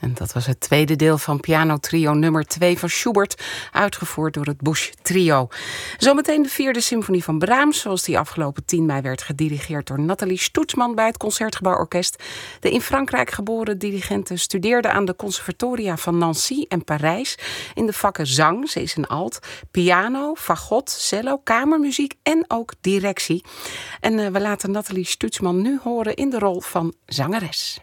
En dat was het tweede deel van pianotrio nummer 2 van Schubert, uitgevoerd door het Busch Trio. Zometeen de 4e symfonie van Brahms, zoals die afgelopen 10 mei werd gedirigeerd door Nathalie Stoetsman bij het Concertgebouworkest. De in Frankrijk geboren dirigente studeerde aan de conservatoria van Nancy en Parijs in de vakken zang, ze is een alt, piano, fagot, cello, kamermuziek en ook directie. En we laten Nathalie Stoetsman nu horen in de rol van zangeres.